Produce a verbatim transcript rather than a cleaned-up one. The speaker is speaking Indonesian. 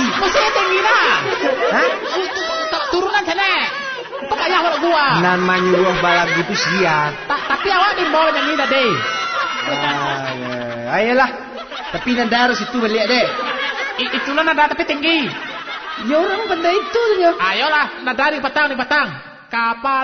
Mesti tinggi dah. Hah? Turunan sana. Pak ayah awak gua. Nan manyuruh balag gitu siap. Tapi awak di bawah yang ini dah deh. Ah, ayolah. Tapi nanda harus itu balik deh. Itulah nada tapi tinggi. Ya orang benda itu ya. Ayolah, nada di petang di petang. Kapal